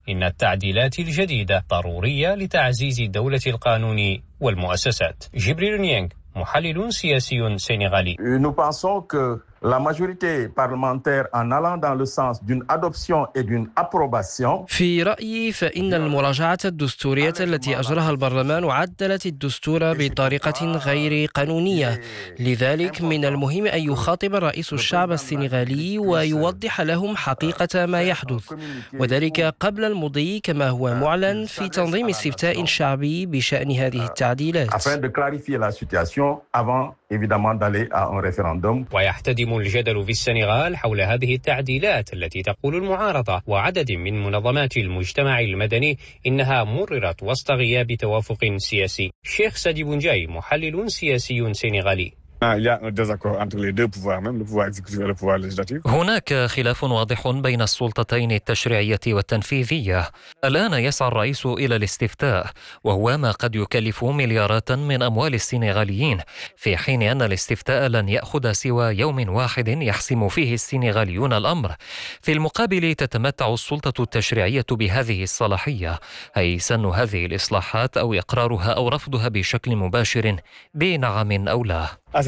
إن التعديلات الجديدة ضرورية لتعزيز دولة القانون والمؤسسات. جبريل نيانغ، محلل سياسي سنغالي. La majorité parlementaire en allant dans le sens d'une adoption et d'une approbation. في رأيي فإن المراجعة الدستورية التي أجراها البرلمان عدلت الدستور بطريقة غير قانونية، لذلك من المهم أن يخاطب الرئيس الشعب السنغالي ويوضح لهم حقيقة ما يحدث، وذلك قبل المضي كما هو معلن في تنظيم استفتاء شعبي بشأن هذه التعديلات. ويحتدم الجدل في السنغال حول هذه التعديلات التي تقول المعارضة وعدد من منظمات المجتمع المدني إنها مررت وسط غياب توافق سياسي. شيخ سادي بونجاي، محلل سياسي سنغالي. هناك خلاف واضح بين السلطتين التشريعية والتنفيذية. الآن يسعى الرئيس إلى الاستفتاء، وهو ما قد يكلف مليارات من أموال السنغاليين، في حين أن الاستفتاء لن يأخذ سوى يوم واحد يحسم فيه السنغاليون الأمر. في المقابل تتمتع السلطة التشريعية بهذه الصلاحية، أي سن هذه الإصلاحات أو إقرارها أو رفضها بشكل مباشر بنعم أو لا.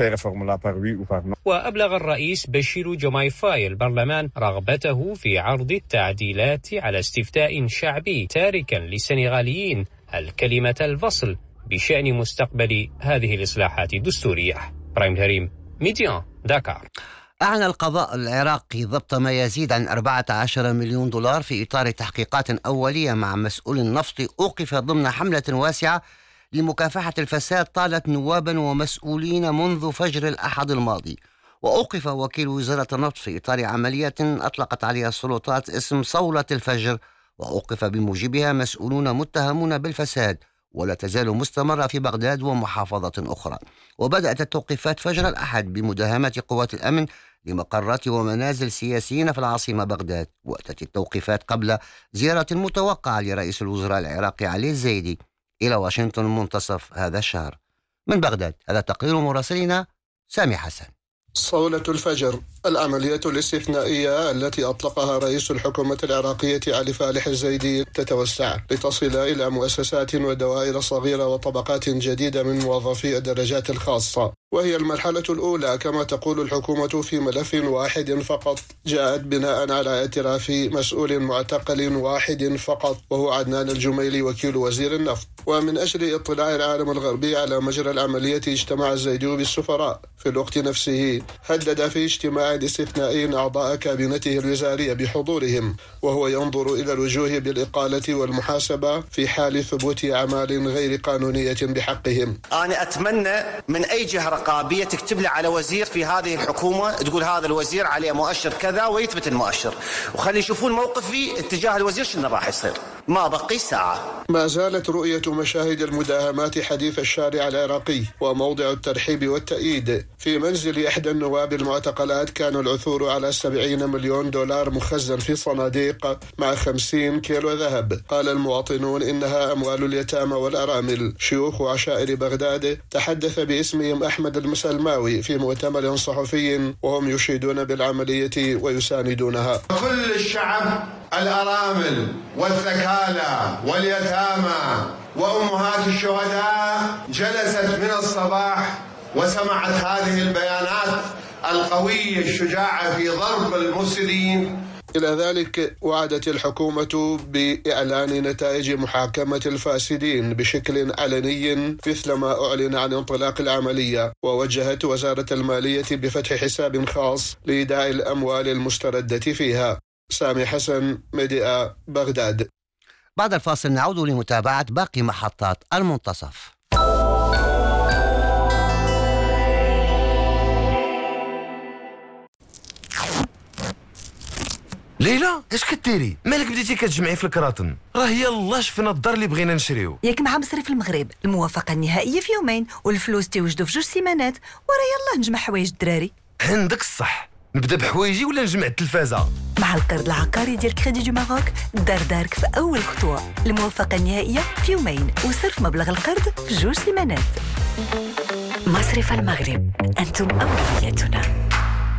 وأبلغ الرئيس بشير جوماي فاي البرلمان رغبته في عرض التعديلات على استفتاء شعبي، تاركا للسنغاليين الكلمة الفصل بشأن مستقبل هذه الإصلاحات الدستورية. برايم هريم، ميديان، داكار. أعلن القضاء العراقي ضبط ما يزيد عن 14 مليون دولار في إطار تحقيقات أولية مع مسؤول نفطي أوقف ضمن حملة واسعة لمكافحة الفساد طالت نوابا ومسؤولين منذ فجر الأحد الماضي. وأوقف وكيل وزارة النفط في إطار عملية أطلقت عليها السلطات اسم صولة الفجر، وأوقف بموجبها مسؤولون متهمون بالفساد، ولا تزال مستمرة في بغداد ومحافظة أخرى. وبدأت التوقيفات فجر الأحد بمداهمة قوات الأمن لمقرات ومنازل سياسيين في العاصمة بغداد، وأتت التوقيفات قبل زيارة متوقعة لرئيس الوزراء العراقي علي الزيدي إلى واشنطن منتصف هذا الشهر. من بغداد هذا تقرير مراسلنا سامي حسن. صولة الفجر، العملية الاستثنائية التي أطلقها رئيس الحكومة العراقية علي فالح الزيدي تتوسع لتصل إلى مؤسسات ودوائر صغيرة وطبقات جديدة من موظفي الدرجات الخاصة، وهي المرحلة الأولى كما تقول الحكومة في ملف واحد فقط جاءت بناء على اعتراف مسؤول معتقل واحد فقط، وهو عدنان الجميلي وكيل وزير النفط. ومن أجل اطلاع العالم الغربي على مجرى العملية اجتمع الزيدي بالسفراء. في الوقت نفسه هدد في اجتماع استثنائي أعضاء كابينته الوزارية بحضورهم، وهو ينظر إلى الوجوه بالإقالة والمحاسبة في حال ثبوت أعمال غير قانونية بحقهم. أنا أتمنى من أي جهة رقابية تكتب لي على وزير في هذه الحكومة تقول هذا الوزير عليه مؤشر كذا ويثبت المؤشر، وخلي يشوفون موقفي اتجاه الوزير شنو راح يصير. ما بقي ساعة. ما زالت رؤية مشاهد المداهمات حديث الشارع العراقي وموضع الترحيب والتأييد. في منزل إحدى النواب المعتقلات كان العثور على 70 مليون دولار مخزن في صناديق مع 50 كيلو ذهب. قال المواطنون إنها أموال اليتامى والأرامل. شيوخ عشائر بغداد تحدث باسمهم أحمد المسلماوي في مؤتمر صحفي وهم يشيدون بالعملية ويساندونها. كل الشعب، الأرامل والثكالى واليتامى وأمهات الشهداء جلست من الصباح وسمعت هذه البيانات القوية الشجاعة في ضرب المفسدين. إلى ذلك وعدت الحكومة بإعلان نتائج محاكمة الفاسدين بشكل علني مثلما أعلن عن انطلاق العملية، ووجهت وزارة المالية بفتح حساب خاص لإيداع الأموال المستردة فيها. سامي حسن، ميديا، بغداد. بعد الفاصل نعود لمتابعة باقي محطات المنتصف. ليلى، اش كديري؟ مالك بديتي كتجمعي في الكراطن؟ راه يلا شفنا الدار اللي بغينا نشريو. ياك مع مصرف المغرب الموافقة النهائية في يومين والفلوس تيوجدوا في 2 سيمانات، وراه يلا نجمع حوايج الدراري. عندك الصح. نبدا بحوايجي ولا نجمع التلفازة؟ مع القرض العقاري ديال كريدي دو ماروك دار دارك في أول خطوة. الموافقة النهائية في يومين وصرف مبلغ القرض في 2 سيمانات. مصرف المغرب، أنتم أولويتنا.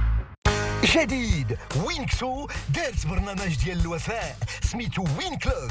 جديد وينكسو دارت برنامج ديال الوفاء سميتو وين كلوب.